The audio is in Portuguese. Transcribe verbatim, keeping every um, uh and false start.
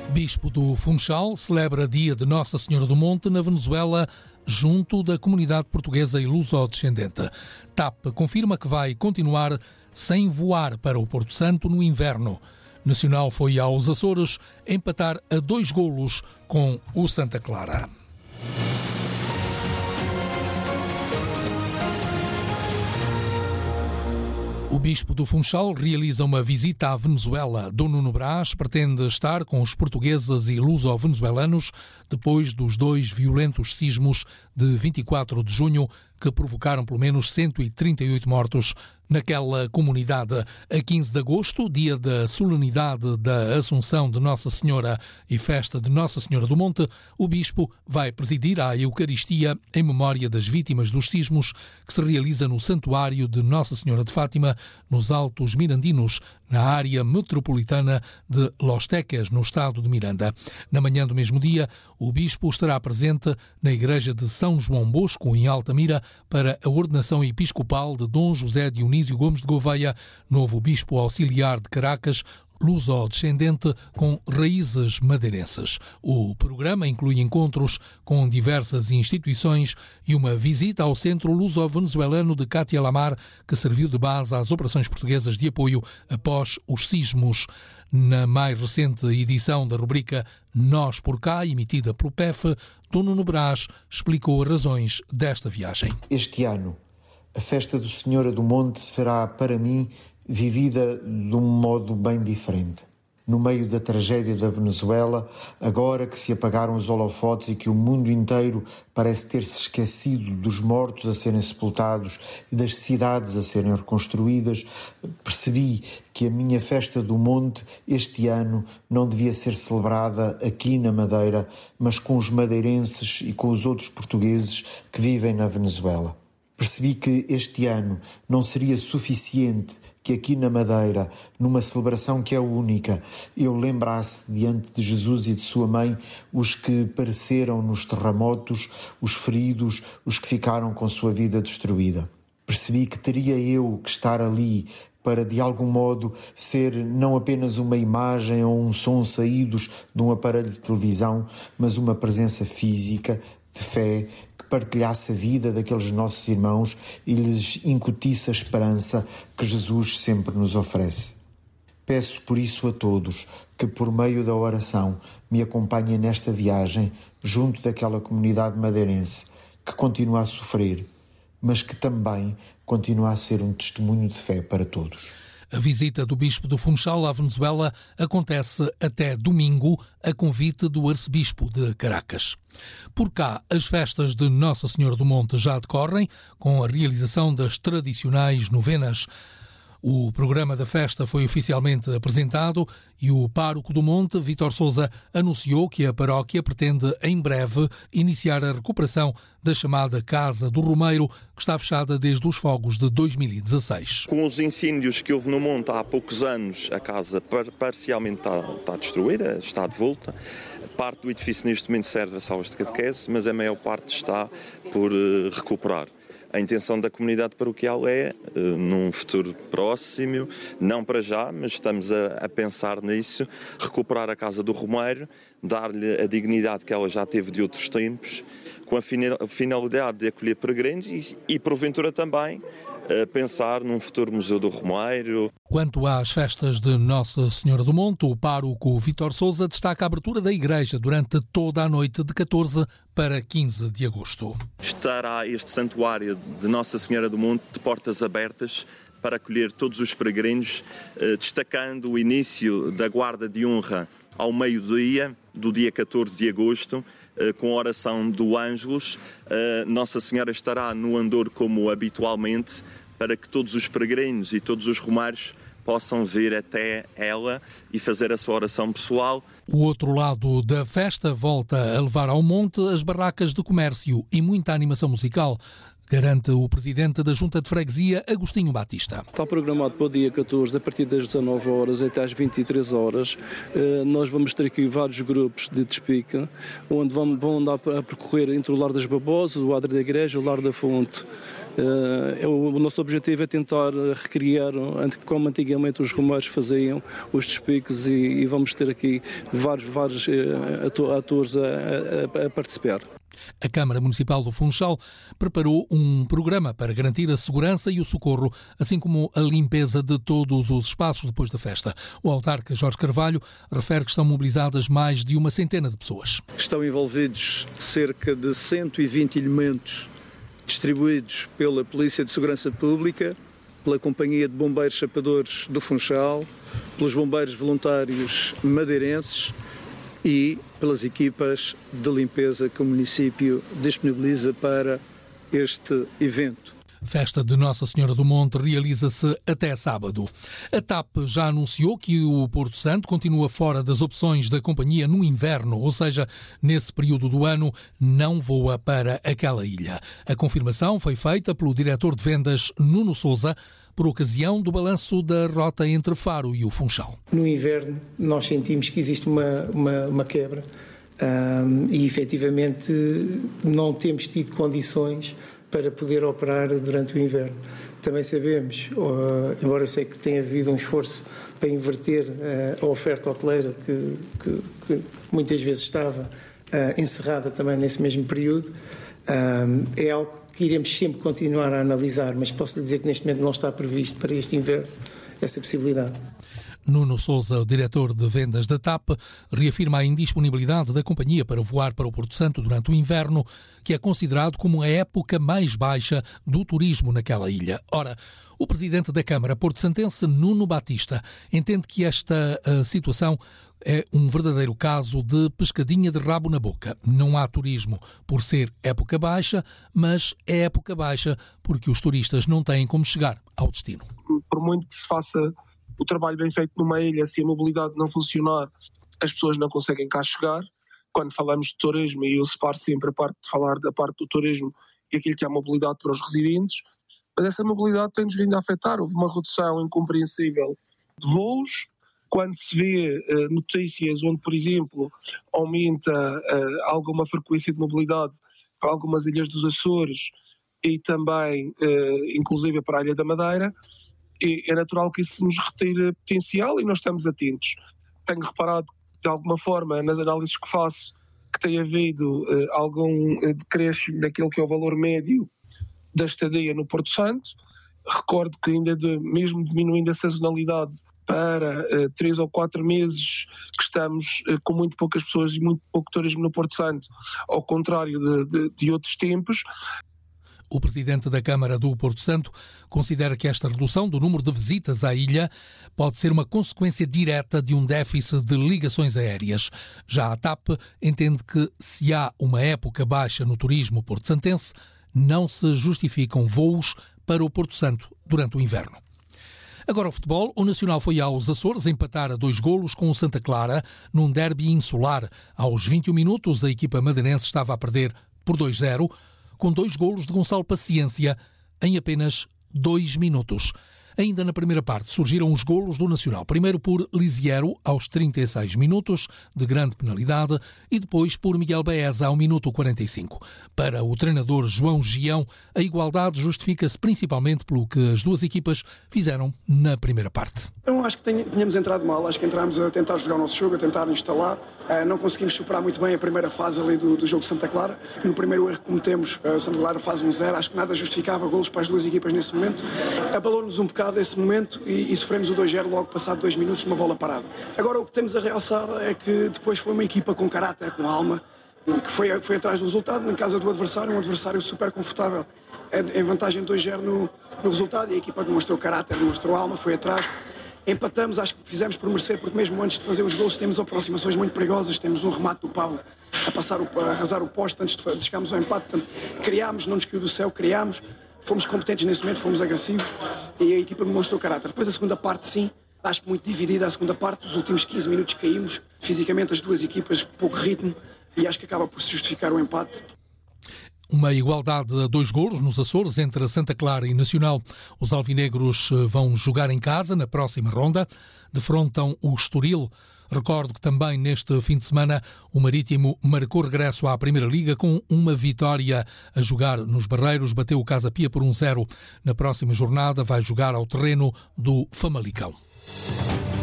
Bispo do Funchal celebra Dia de Nossa Senhora do Monte na Venezuela, junto da comunidade portuguesa e luso-descendente. T A P confirma que vai continuar sem voar para o Porto Santo no inverno. Nacional foi aos Açores empatar a dois golos com o Santa Clara. O Bispo do Funchal realiza uma visita à Venezuela. Dom Nuno Brás pretende estar com os portugueses e luso-venezuelanos depois dos dois violentos sismos de vinte e quatro de junho que provocaram pelo menos cento e trinta e oito mortos naquela comunidade. A quinze de agosto, dia da solenidade da Assunção de Nossa Senhora e festa de Nossa Senhora do Monte, o Bispo vai presidir a Eucaristia em memória das vítimas dos sismos que se realiza no Santuário de Nossa Senhora de Fátima, nos Altos Mirandinos, na área metropolitana de Los Teques, no estado de Miranda. Na manhã do mesmo dia, o Bispo estará presente na Igreja de São João Bosco, em Altamira, para a ordenação episcopal de Dom José Dionísio Gomes de Gouveia, novo Bispo Auxiliar de Caracas, luso-descendente com raízes madeirenses. O programa inclui encontros com diversas instituições e uma visita ao Centro Luso-Venezuelano de Cátia Lamar, que serviu de base às operações portuguesas de apoio após os sismos. Na mais recente edição da rubrica Nós por Cá, emitida pelo P E F, Dom Nuno Brás explicou as razões desta viagem. Este ano, a festa do Senhora do Monte será, para mim, vivida de um modo bem diferente. No meio da tragédia da Venezuela, agora que se apagaram os holofotes e que o mundo inteiro parece ter-se esquecido dos mortos a serem sepultados e das cidades a serem reconstruídas, percebi que a minha festa do Monte este ano não devia ser celebrada aqui na Madeira, mas com os madeirenses e com os outros portugueses que vivem na Venezuela. Percebi que este ano não seria suficiente que aqui na Madeira, numa celebração que é única, eu lembrasse diante de Jesus e de sua mãe os que pereceram nos terremotos, os feridos, os que ficaram com sua vida destruída. Percebi que teria eu que estar ali para, de algum modo, ser não apenas uma imagem ou um som saídos de um aparelho de televisão, mas uma presença física, de fé, que partilhasse a vida daqueles nossos irmãos e lhes incutisse a esperança que Jesus sempre nos oferece. Peço por isso a todos que, por meio da oração, me acompanhem nesta viagem junto daquela comunidade madeirense que continua a sofrer, mas que também continua a ser um testemunho de fé para todos. A visita do Bispo do Funchal à Venezuela acontece até domingo, a convite do Arcebispo de Caracas. Por cá, as festas de Nossa Senhora do Monte já decorrem, com a realização das tradicionais novenas. O programa da festa foi oficialmente apresentado e o pároco do Monte, Vítor Sousa, anunciou que a paróquia pretende, em breve, iniciar a recuperação da chamada Casa do Romeiro, que está fechada desde os fogos de dois mil e dezasseis. Com os incêndios que houve no Monte há poucos anos, a casa par- parcialmente está, está destruída, está de volta. Parte do edifício neste momento serve a salas de catequese, mas a maior parte está por uh, recuperar. A intenção da comunidade paroquial é, num futuro próximo, não para já, mas estamos a, a pensar nisso, recuperar a Casa do Romeiro, dar-lhe a dignidade que ela já teve de outros tempos, com a finalidade de acolher peregrinos e, e porventura também, a pensar num futuro Museu do Romeiro. Quanto às festas de Nossa Senhora do Monte, o pároco Vítor Sousa destaca a abertura da igreja durante toda a noite de catorze para quinze de agosto. Estará este santuário de Nossa Senhora do Monte de portas abertas para acolher todos os peregrinos, destacando o início da guarda de honra ao meio-dia, do dia catorze de agosto, com a oração do Ângelus. Nossa Senhora estará no andor como habitualmente, para que todos os peregrinos e todos os romanos possam vir até ela e fazer a sua oração pessoal. O outro lado da festa volta a levar ao monte as barracas de comércio e muita animação musical, garante o presidente da Junta de Freguesia, Agostinho Batista. Está programado para o dia catorze, a partir das dezanove horas até às vinte e três horas. Nós vamos ter aqui vários grupos de despica, onde vão andar a percorrer entre o Lar das Babosas, o Adro da Igreja e o Lar da Fonte. Uh, o nosso objetivo é tentar recriar como antigamente os romeiros faziam os despiques e, e vamos ter aqui vários, vários uh, atores a, a, a participar. A Câmara Municipal do Funchal preparou um programa para garantir a segurança e o socorro, assim como a limpeza de todos os espaços depois da festa. O autarca Jorge Carvalho refere que estão mobilizadas mais de uma centena de pessoas. Estão envolvidos cerca de cento e vinte elementos distribuídos pela Polícia de Segurança Pública, pela Companhia de Bombeiros Chapadores do Funchal, pelos bombeiros voluntários madeirenses e pelas equipas de limpeza que o município disponibiliza para este evento. Festa de Nossa Senhora do Monte realiza-se até sábado. A TAP já anunciou que o Porto Santo continua fora das opções da companhia no inverno, ou seja, nesse período do ano não voa para aquela ilha. A confirmação foi feita pelo diretor de vendas Nuno Sousa por ocasião do balanço da rota entre Faro e o Funchal. No inverno nós sentimos que existe uma, uma, uma quebra um, e efetivamente não temos tido condições para poder operar durante o inverno. Também sabemos, uh, embora eu sei que tenha havido um esforço para inverter uh, a oferta hoteleira que, que, que muitas vezes estava uh, encerrada também nesse mesmo período, uh, é algo que iremos sempre continuar a analisar, mas posso lhe dizer que neste momento não está previsto para este inverno essa possibilidade. Nuno Sousa, o diretor de vendas da TAP, reafirma a indisponibilidade da companhia para voar para o Porto Santo durante o inverno, que é considerado como a época mais baixa do turismo naquela ilha. Ora, o presidente da Câmara porto-santense, Nuno Batista, entende que esta uh, situação é um verdadeiro caso de pescadinha de rabo na boca. Não há turismo por ser época baixa, mas é época baixa porque os turistas não têm como chegar ao destino. Por muito que se faça o trabalho bem feito numa ilha, se a mobilidade não funcionar, as pessoas não conseguem cá chegar. Quando falamos de turismo, e eu separo sempre a parte de falar da parte do turismo e aquilo que é a mobilidade para os residentes, mas essa mobilidade tem-nos vindo a afetar. Houve uma redução incompreensível de voos. Quando se vê uh, notícias onde, por exemplo, aumenta uh, alguma frequência de mobilidade para algumas ilhas dos Açores e também, uh, inclusive, para a Ilha da Madeira, é natural que isso nos retire potencial e nós estamos atentos. Tenho reparado, de alguma forma, nas análises que faço, que tem havido uh, algum uh, decréscimo naquilo que é o valor médio da estadia no Porto Santo. Recordo que ainda de, mesmo diminuindo a sazonalidade para uh, três ou quatro meses que estamos uh, com muito poucas pessoas e muito pouco turismo no Porto Santo, ao contrário de, de, de outros tempos. O presidente da Câmara do Porto Santo considera que esta redução do número de visitas à ilha pode ser uma consequência direta de um déficit de ligações aéreas. Já a TAP entende que, se há uma época baixa no turismo porto-santense, não se justificam voos para o Porto Santo durante o inverno. Agora o futebol. O Nacional foi aos Açores empatar a dois golos com o Santa Clara num derby insular. Aos vinte e um minutos, a equipa madeirense estava a perder por dois zero, com dois golos de Gonçalo Paciência em apenas dois minutos. Ainda na primeira parte surgiram os golos do Nacional. Primeiro por Lisiero, aos trinta e seis minutos, de grande penalidade, e depois por Miguel Baeza, ao minuto quarenta e cinco. Para o treinador João Gião, a igualdade justifica-se principalmente pelo que as duas equipas fizeram na primeira parte. Eu acho que tínhamos entrado mal, acho que entramos a tentar jogar o nosso jogo, a tentar instalar. Não conseguimos superar muito bem a primeira fase ali do, do jogo Santa Clara. No primeiro erro que cometemos, o Santa Clara faz um zero, acho que nada justificava golos para as duas equipas nesse momento. Abalou-nos um bocado esse momento e, e sofremos o dois zero logo passado dois minutos numa bola parada. Agora o que temos a realçar é que depois foi uma equipa com caráter, com alma, que foi, foi atrás do resultado, na casa do adversário, um adversário super confortável, em vantagem de dois zero no, no resultado, e a equipa demonstrou caráter, demonstrou alma, foi atrás. Empatamos, acho que fizemos por merecer, porque mesmo antes de fazer os golos temos aproximações muito perigosas, temos um remate do Pablo a, passar o, a arrasar o poste antes de, de chegarmos ao empate, portanto, criámos, não nos caiu do céu, criámos, fomos competentes nesse momento, fomos agressivos e a equipa demonstrou caráter. Depois a segunda parte, sim, acho que muito dividida a segunda parte, os últimos quinze minutos caímos, fisicamente as duas equipas, pouco ritmo, e acho que acaba por se justificar o empate. Uma igualdade a dois golos nos Açores entre Santa Clara e Nacional. Os alvinegros vão jogar em casa na próxima ronda. Defrontam o Estoril. Recordo que também neste fim de semana o Marítimo marcou regresso à Primeira Liga com uma vitória a jogar nos Barreiros, bateu o Casa Pia por um zero. Na próxima jornada vai jogar ao terreno do Famalicão.